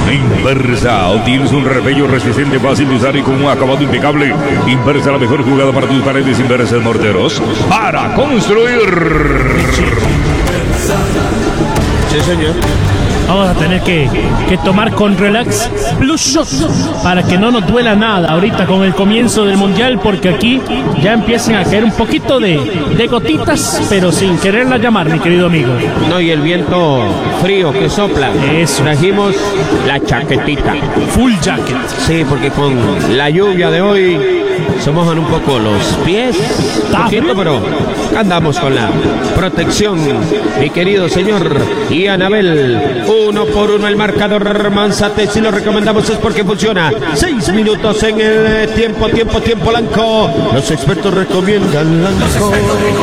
Inversa, tienes un repello resistente, fácil de usar y con un acabado impecable. Inversa, la mejor jugada para tus paredes. Inversa morteros para construir. Sí, señor. Vamos a tener que tomar con Relax Plus Shot para que no nos duela nada ahorita con el comienzo del mundial, porque aquí ya empiezan a caer un poquito de gotitas, pero sin quererla llamar, mi querido amigo. No, y el viento frío que sopla. Eso. Trajimos la chaquetita. Full jacket. Sí, porque con la lluvia de hoy se mojan un poco los pies. Poquito, pero andamos con la protección, mi querido señor. Y Anabel, 1-1 el marcador. Manzate, si lo recomendamos es porque funciona. 6 minutos en el tiempo Lanco. Los expertos recomiendan Lanco.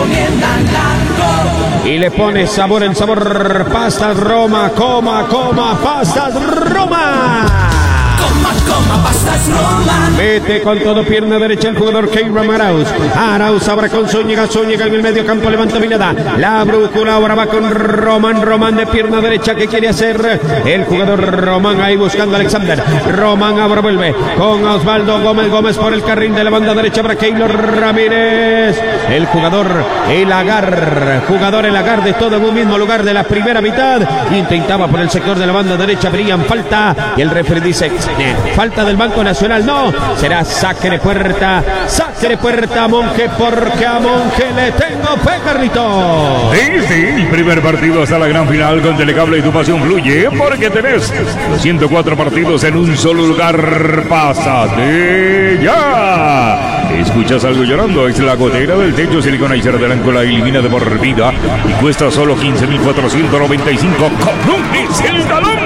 Y le pone sabor en sabor. Pastas Roma, coma, pastas Roma. Coma, pastas Roma. Mete con todo, pierna derecha el jugador Keiram Arauz. Arauz ahora con Zúñiga en el medio campo, levanta mirada. La brújula ahora va con Román de pierna derecha. ¿Qué quiere hacer el jugador Román? Ahí buscando a Alexander. Román ahora vuelve con Osvaldo Gómez por el carril de la banda derecha para Keylor Ramírez. El jugador El Agar de todo en un mismo lugar de la primera mitad. Intentaba por el sector de la banda derecha, verían falta y el referee dice falta del Banco Nacional. No, será saque de puerta a Monje, porque a Monje le tengo fe, Carlito. Sí, primer partido hasta la gran final con Telecable y tu pasión fluye, porque tenés 104 partidos en un solo lugar. Pásate ya. ¿Escuchas algo llorando? Es la gotera del techo Siliconizer de Lanco, la elimina de por vida y cuesta solo 15,495 colones el galón.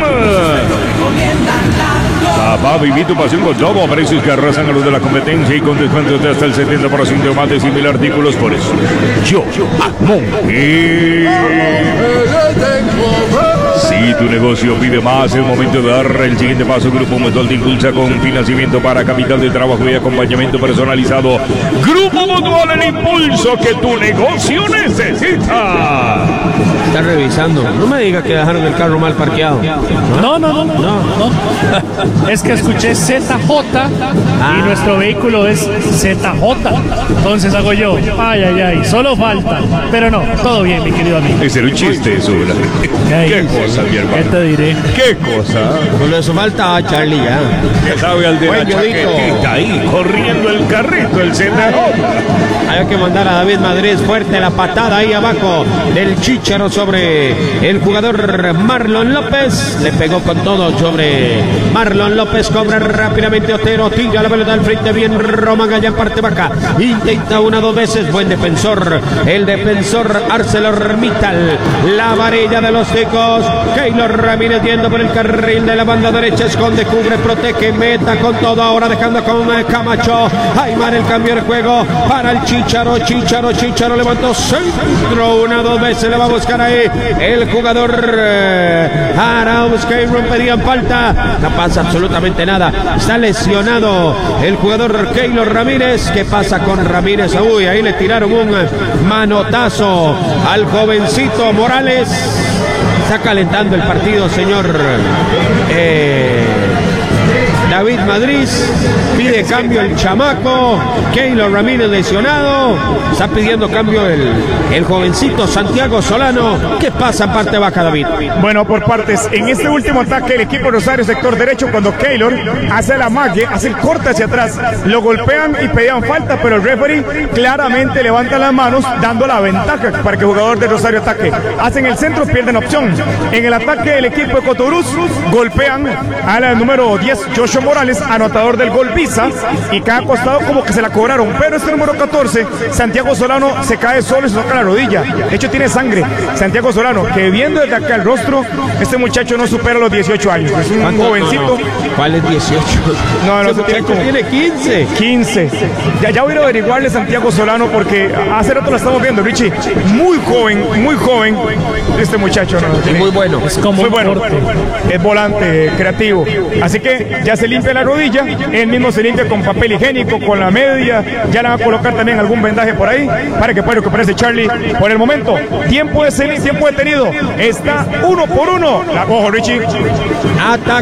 Papá, viví tu pasión con Lobo, precios que arrasan a los de la competencia y con descuentos de hasta el 70% de más de 100,000 artículos. Por eso, yo amo. Si tu negocio pide más, es momento de dar el siguiente paso. Grupo Mutual te impulsa con financiamiento para capital de trabajo y acompañamiento personalizado. Grupo Mutual, el impulso que tu negocio necesita. Está revisando. No me diga que dejaron el carro mal parqueado. No. Es que escuché ZJ y nuestro vehículo es ZJ. Entonces hago yo, ay, solo falta. Pero no, todo bien, mi querido amigo. Ese era un chiste, eso. ¿Qué cosa, mi hermano? ¿Qué te diré? ¿Qué cosa? Con eso falta a Charlie ya. Ya sabe al de la chaquetita ahí, corriendo el carrito, el ZJ. Hay que mandar a David Madrid fuerte la patada ahí abajo del Chícharo sobre el jugador Marlon López. Le pegó con todo sobre Marlon López. Cobra rápidamente Otero, tira la pelota al frente, bien Román allá en parte baja. Intenta 1-2 veces, buen defensor. El defensor ArcelorMittal. La varilla de los ticos. Keylor Ramírez yendo por el carril de la banda derecha. Esconde, cubre, protege, meta con todo. Ahora dejando con Camacho. Aymar el cambio de juego para el Chícharo. Chícharo levantó centro. 1-2 veces le va a buscar ahí el jugador Arauz. Keylor pedían falta. No pasa absolutamente nada. Está lesionado el jugador Keylor Ramírez. ¿Qué pasa con Ramírez? Uy, ahí le tiraron un manotazo al jovencito Morales. Está calentando el partido, señor David Madrid. Pide cambio el chamaco. Keylor Ramírez lesionado. Está pidiendo cambio el jovencito Santiago Solano. ¿Qué pasa en parte baja, David? Bueno, por partes. En este último ataque, el equipo Rosario, sector derecho, cuando Keylor hace la magia, hace el corte hacia atrás, lo golpean y pedían falta, pero el referee claramente levanta las manos, dando la ventaja para que el jugador de Rosario ataque. Hacen el centro, pierden opción. En el ataque, el equipo de Cotorús golpean al número 10, Joshua Morales, anotador del gol Visa, y cada costado como que se la cobraron, pero este número 14, Santiago Solano, se cae solo y se toca la rodilla. De hecho tiene sangre Santiago Solano, que viendo desde acá el rostro, este muchacho no supera los 18 años, es un jovencito. ¿Cuál es 18? No, tiene 15. 15. Ya voy a averiguarle Santiago Solano, porque hace rato lo estamos viendo, Richie, muy joven este muchacho, ¿no? Es muy bueno. Es como muy bueno, es volante, creativo, así que ya se limpia la rodilla, él mismo se limpia con papel higiénico, con la media, ya le va a colocar también algún vendaje por ahí, para que pueda recuperarse Charlie. Por el momento, tiempo detenido, está 1-1, la cojo, Richie. Ataque.